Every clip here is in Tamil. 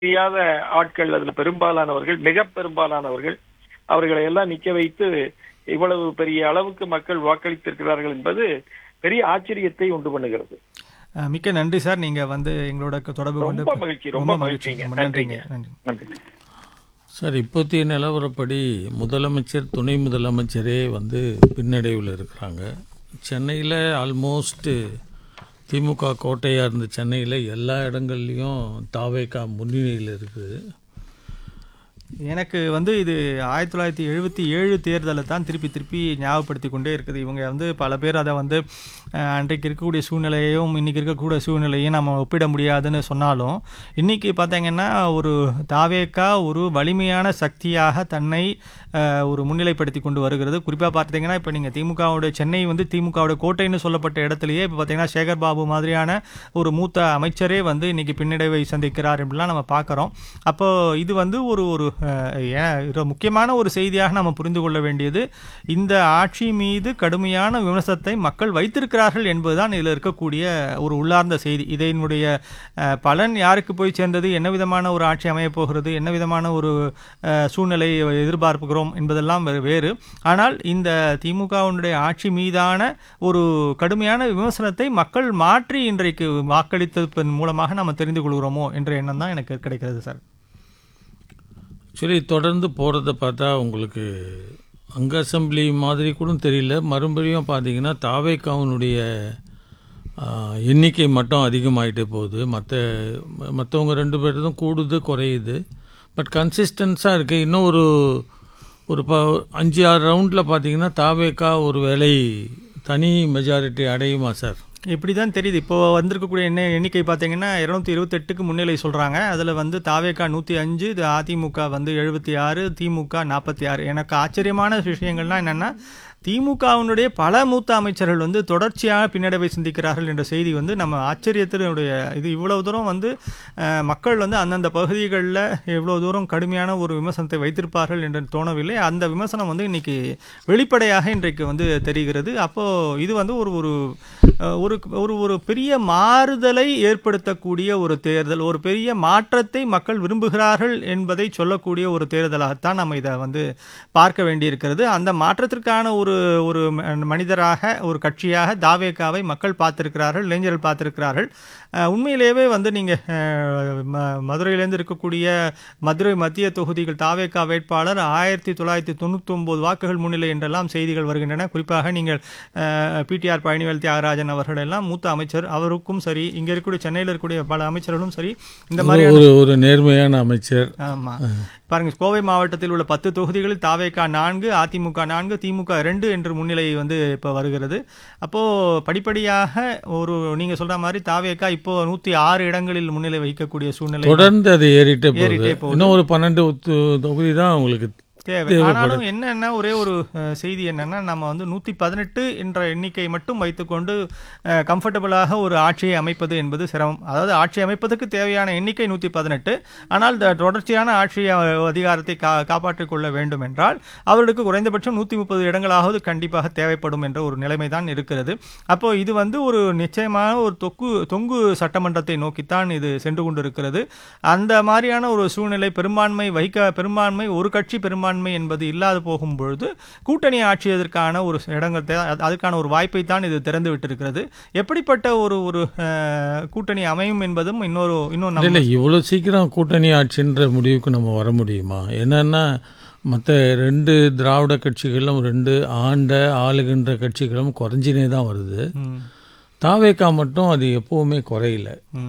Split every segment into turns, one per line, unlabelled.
தெரியாத ஆட்கள் அதுல பெரும்பாலானவர்கள், மிக பெரும்பாலானவர்கள், அவர்களை எல்லாம் நிக்க வைத்து இவ்வளவு பெரிய அளவுக்கு மக்கள் வாக்களித்திருக்கிறார்கள் என்பது பெரிய ஆச்சரியத்தை உண்டு பண்ணுகிறது.
மிக்க நன்றி சார். நீங்க வந்து எங்களோட தொடர்பு கொண்டு
ரொம்ப மகிழ்ச்சி, ரொம்ப மகிழ்ச்சிங்க.
நன்றிங்க.
நன்றி.
நன்றி.
நன்றி.
சார், இப்போதைய நிலவரப்படி முதலமைச்சர், துணை முதலமைச்சரே வந்து பின்னடைவில் இருக்கிறாங்க. சென்னையில் ஆல்மோஸ்ட்டு திமுக கோட்டையாக இருந்த சென்னையில் எல்லா இடங்கள்லையும் தாவேகா முன்னணியில் இருக்குது.
எனக்கு வந்து இது 1977 தேர்தலை தான் திருப்பி ஞாபகப்படுத்தி கொண்டே இருக்குது. இவங்க வந்து பல பேர் அதை வந்து அன்றைக்கு இருக்கக்கூடிய சூழ்நிலையையும் இன்றைக்கி இருக்கக்கூடிய சூழ்நிலையும் நம்ம ஒப்பிட முடியாதுன்னு சொன்னாலும், இன்றைக்கி பார்த்தீங்கன்னா ஒரு தாவேகா ஒரு வலிமையான சக்தியாக தன்னை ஒரு முன்னிலைப்படுத்தி கொண்டு வருகிறது. குறிப்பாக பார்த்தீங்கன்னா இப்போ நீங்கள் திமுகவுடைய சென்னை வந்து திமுகவுடைய கோட்டைன்னு சொல்லப்பட்ட இடத்துலையே இப்போ பார்த்தீங்கன்னா சேகர் பாபு மாதிரியான ஒரு மூத்த அமைச்சரே வந்து இன்றைக்கி பின்னடைவை சந்திக்கிறார் அப்படிலாம் நம்ம பார்க்குறோம். அப்போது இது வந்து ஒரு முக்கியமான ஒரு செய்தியாக நம்ம புரிந்து கொள்ள வேண்டியது, இந்த ஆட்சி மீது கடுமையான விமர்சனத்தை மக்கள் வைத்திருக்கிறார்கள் என்பதுதான் இதில் இருக்கக்கூடிய ஒரு உள்ளார்ந்த செய்தி. இதனுடைய பலன் யாருக்கு போய் சேர்ந்தது, என்ன விதமான ஒரு ஆட்சி அமையப் போகிறது, என்ன விதமான ஒரு சூழ்நிலை எதிர்பார்க்கிறோம் என்பதெல்லாம் வேறு. ஆனால் இந்த திமுகவினுடைய ஆட்சி மீதான ஒரு கடுமையான விமர்சனத்தை மக்கள் மாற்றி இன்றைக்கு வாக்களித்ததன் மூலமாக நம்ம தெரிந்து கொள்கிறோமோ என்ற எண்ணம் தான் எனக்கு கிடைக்கிறது சார்.
ஆக்சுவலி தொடர்ந்து போகிறத பார்த்தா உங்களுக்கு அங்கே அசம்பிளி மாதிரி கூட தெரியல. மறுபடியும் பார்த்தீங்கன்னா தாவேகாவினுடைய எண்ணிக்கை மட்டும் அதிகமாகிட்டே போகுது. மற்றவங்க 2 பேர்தும் கூடுது குறையுது. பட் கன்சிஸ்டன்ஸாக இருக்குது. இன்னும் ஒரு 5-6 ரவுண்டில் பார்த்தீங்கன்னா தாவேகா ஒரு வேளை தனி மெஜாரிட்டி அடையுமா சார்?
இப்படி தான் தெரியுது. இப்போ வந்திருக்கக்கூடிய எண்ணிக்கை பார்த்தீங்கன்னா 228க்கு முன்னிலை சொல்கிறாங்க. அதில் வந்து தாவேகா 105, அதிமுக வந்து 76, திமுக 46. எனக்கு ஆச்சரியமான விஷயங்கள்லாம் என்னென்னா, திமுகவினுடைய பல மூத்த அமைச்சர்கள் வந்து தொடர்ச்சியாக பின்னடைவை சந்திக்கிறார்கள் என்ற செய்தி வந்து நம்ம ஆச்சரியத்தினுடைய இது. இவ்வளவு தூரம் வந்து மக்கள் வந்து அந்தந்த பகுதிகளில் இவ்வளவு தூரம் கடுமையான ஒரு விமர்சனத்தை வைத்திருப்பார்கள் என்று தோணவில்லை. அந்த விமர்சனம் வந்து இன்னைக்கு வெளிப்படையாக இன்றைக்கு வந்து தெரிகிறது. அப்போது இது வந்து ஒரு பெரிய மாறுதலை ஏற்படுத்தக்கூடிய ஒரு தேர்தல், ஒரு பெரிய மாற்றத்தை மக்கள் விரும்புகிறார்கள் என்பதை சொல்லக்கூடிய ஒரு தேர்தலாகத்தான் நம்ம இதை வந்து பார்க்க வேண்டியிருக்கிறது. அந்த மாற்றத்திற்கான ஒரு மனிதராக, ஒரு கட்சியாக தாவேகாவை மக்கள் பார்த்திருக்கிறார்கள், இளைஞர்கள் பார்த்திருக்கிறார்கள். உண்மையிலேயே வந்து நீங்கள் மதுரையிலேருந்து இருக்கக்கூடிய மதுரை மத்திய தொகுதிகள் தாவேகா வேட்பாளர் 1999 வாக்குகள் முன்னிலை என்றெல்லாம் செய்திகள் வருகின்றன. குறிப்பாக நீங்கள் பிடிஆர் பழனிவேல் தியாகராஜன் அவர்கள் எல்லாம் மூத்த அமைச்சர், அவருக்கும் சரி, இங்கே இருக்கக்கூடிய சென்னையில் இருக்கக்கூடிய பல அமைச்சர்களும் சரி, இந்த மாதிரி
ஒரு நேர்மையான அமைச்சர்.
ஆமாம், பாருங்க, கோவை மாவட்டத்தில் உள்ள 10 தொகுதிகளில் தாவேகா 4, அதிமுக 4, திமுக 2 என்று முன்னிலை வந்து இப்போ வருகிறது. அப்போது படிப்படியாக நீங்கள் சொல்கிற மாதிரி தாவேகா இப்போ 106 இடங்களில் முன்னிலை வகிக்கக்கூடிய சூழ்நிலை
தொடர்ந்து அது ஏறிட்டே போகுது. இன்னும் ஒரு 12 தொகுதி தான் உங்களுக்கு
தேவை. ஆனாலும் என்னன்னா ஒரே ஒரு செய்தி என்னன்னா, நம்ம வந்து 118 என்ற எண்ணிக்கை மட்டும் வைத்துக்கொண்டு கம்ஃபர்டபுளாக ஒரு ஆட்சியை அமைப்பது என்பது சிரமம். அதாவது ஆட்சி அமைப்பதற்கு தேவையான எண்ணிக்கை 118, ஆனால் தொடர்ச்சியான ஆட்சி அதிகாரத்தை காப்பாற்றிக் கொள்ள வேண்டும் என்றால் அவர்களுக்கு குறைந்தபட்சம் 130 இடங்களாவது கண்டிப்பாக தேவைப்படும் என்ற ஒரு நிலைமை தான் இருக்கிறது. அப்போ இது வந்து ஒரு நிச்சயமான ஒரு தொங்கு சட்டமன்றத்தை நோக்கித்தான் இது சென்று கொண்டிருக்கிறது. அந்த மாதிரியான ஒரு சூழ்நிலை, பெரும்பான்மை ஒரு கட்சி பெரும்பான்மை என்பது இல்லாது போகும் பொழுது கூட்டணி ஆட்சியதற்கான ஒரு இடங்கள், அதுக்கான ஒரு வாய்ப்பை தான் இது திறந்து விட்டிருக்கிறது. எப்படிப்பட்ட ஒரு கூட்டணி அமையும் என்பதும் இன்னும்
இவ்வளவு சீக்கிரம் கூட்டணி ஆட்சின்ற முடிவுக்கு நம்ம வர முடியுமா? என்னன்னா, மற்ற 2 திராவிட கட்சிகளும் 2 ஆளுகின்ற கட்சிகளும் குறைஞ்சினே தான் வருது. தாவேகா மட்டும் அது எப்பவுமே குறையல.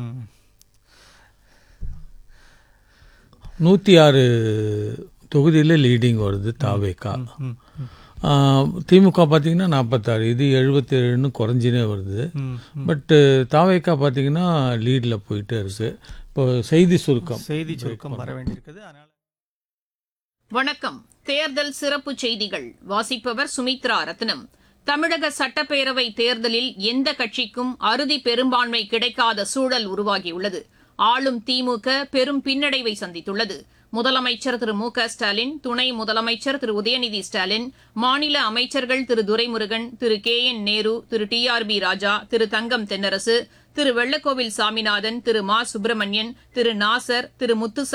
106 தொகுதியில் லீடிங் வருது தாவேகா. திமுக பார்த்தீங்கன்னா 46, இது 77ன்னு குறைஞ்சினே வருது. பட் தாவேகா பார்த்தீங்கன்னா லீடில் போயிட்டே இருக்கு. இப்போ செய்தி சுருக்கம்
வர வேண்டியிருக்குது.
வணக்கம். தேர்தல் சிறப்பு செய்திகள் வாசிப்பவர் சுமித்ரா ரத்னம். தமிழக சட்டப்பேரவை தேர்தலில் எந்த கட்சிக்கும் அறுதி பெரும்பான்மை கிடைக்காத சூழல் உருவாகியுள்ளது. ஆளும் திமுக பெரும் பின்னடைவை சந்தித்துள்ளது. முதலமைச்சர் திரு மு க ஸ்டாலின், துணை முதலமைச்சர் திரு உதயநிதி ஸ்டாலின், மாநில அமைச்சர்கள் திரு துரைமுருகன், திரு கே என் நேரு, திரு டி ஆர் பி ராஜா, திரு தங்கம் தென்னரசு, திரு வெள்ளக்கோவில் சாமிநாதன், திரு மா சுப்பிரமணியன், திரு நாசர், திரு முத்துசாமி